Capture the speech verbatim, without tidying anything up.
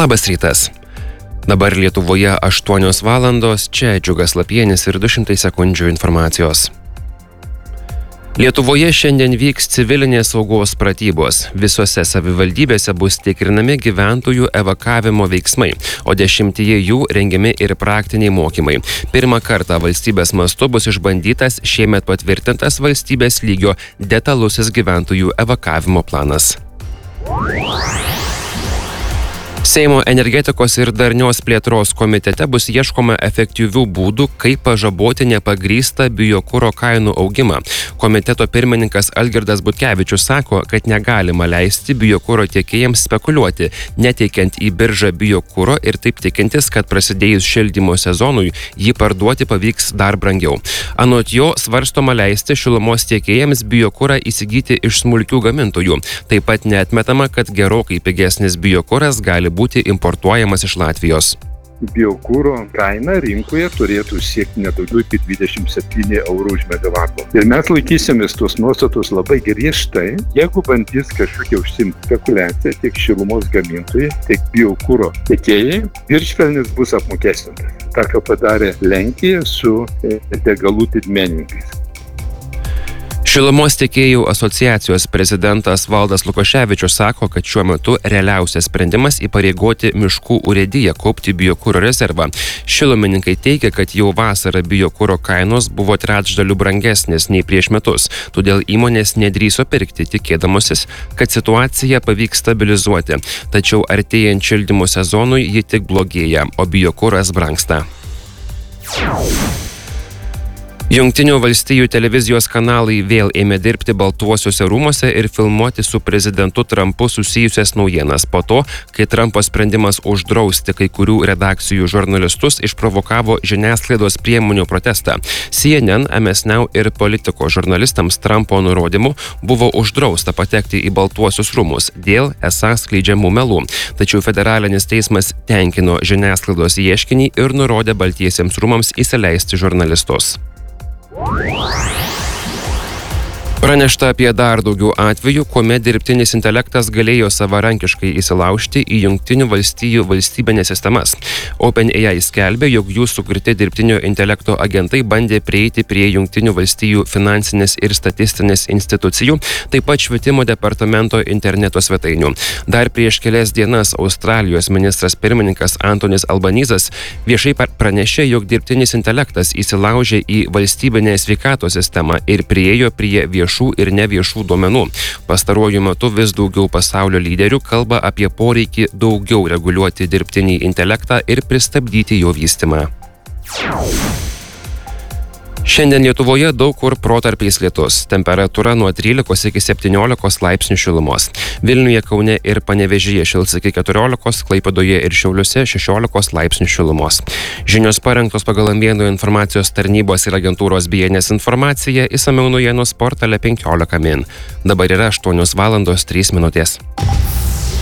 Labas rytas. Dabar Lietuvoje aštuonios valandos, čia Džiugas Lapienis ir du šimtai sekundžių informacijos. Lietuvoje šiandien vyks civilinės saugos pratybos. Visose savivaldybėse bus tikrinami gyventojų evakavimo veiksmai, o dešimtyje jų rengiami ir praktiniai mokymai. Pirmą kartą valstybės mastu bus išbandytas šiemet patvirtintas valstybės lygio detalusis gyventojų evakavimo planas. Seimo energetikos ir darnios plėtros komitete bus ieškoma efektyvių būdų, kaip pažaboti nepagrįstą biokuro kainų augimą. Komiteto pirmininkas Algirdas Butkevičius sako, kad negalima leisti biokuro tiekėjams spekuliuoti, neteikiant į biržą biokuro ir taip tikintis, kad prasidėjus šildymo sezonui jį parduoti pavyks dar brangiau. Anot jo svarstoma leisti šilumos tiekėjams biokurą įsigyti iš smulkių gamintojų. Taip pat neatmetama, kad gerokai pigesnis biokuras gali būti importuojamas iš Latvijos. Biokuro kaina rinkoje turėtų siekti nedaugiau kaip dvidešimt septyni eurų už megavatvalandę. Ir mes laikysimės tos nuostatos labai griežtai. Jeigu bandys kažkokia užsiimti spekuliacija tiek šilumos gamintojai, tiek biokuro tiekėjai, viršpelnis bus apmokestintas. Ta, ką padarė Lenkija su degalų didmenininkais. Šilumos tiekėjų asociacijos prezidentas Valdas Lukoševičius sako, kad šiuo metu realiausias sprendimas įpareigoti miškų urėdiją kaupti biokuro rezervą. Šilumininkai teigia, kad jau vasarą biokuro kainos buvo trečdaliu brangesnės nei prieš metus, todėl įmonės nedrįso pirkti, tikėdamosis, kad situaciją pavyks stabilizuoti. Tačiau artėjant šildymo sezonui ji tik blogėja, o biokuras brangsta. Jungtinių valstijų televizijos kanalai vėl ėmė dirbti Baltuosiuose rūmuose ir filmuoti su prezidentu Trumpu susijusias naujienas po to, kai Trumpo sprendimas uždrausti kai kurių redakcijų žurnalistus išprovokavo žiniasklaidos priemonių protestą. C N N, M S Now ir Politico žurnalistams Trumpo nurodymu buvo uždrausta patekti į Baltuosius rūmus dėl esą skleidžiamų melų. Tačiau federalinis teismas tenkino žiniasklaidos ieškinį ir nurodė Baltiesiems rūmams įsileisti žurnalistus. Pranešta apie dar daugiau atvejų, kuomet dirbtinis intelektas galėjo savarankiškai įsilaužti į Jungtinių valstijų valstybinės sistemas. OpenAI skelbė, jog jų sukurti dirbtinio intelekto agentai bandė prieiti prie Jungtinių valstijų finansinės ir statistinės institucijų, taip pat švietimo departamento interneto svetainių. Dar prieš kelias dienas Australijos ministras pirmininkas Antonis Albanizas viešai pranešė, jog dirbtinis intelektas įsilaužė į valstybinę sveikatos sistemą ir priėjo prie viešų ir neviešų duomenų. Pastaruoju metu vis daugiau pasaulio lyderių kalba apie poreikį daugiau reguliuoti dirbtinį intelektą ir pristabdyti jo vystymą. Šiandien Lietuvoje daug kur protarpiais lietus. Temperatūra nuo trylikos iki septyniolikos laipsnių šilumos. Vilniuje, Kaune ir Panevėžyje šils iki keturiolikos, Klaipėdoje ir Šiauliuose šešiolikos laipsnių šilumos. Žinios parengtos pagal Amėnų informacijos tarnybos ir agentūros B N S informaciją, išsamiau naujienų portale penkiolika min. Dabar yra aštuonios valandos trys minutės.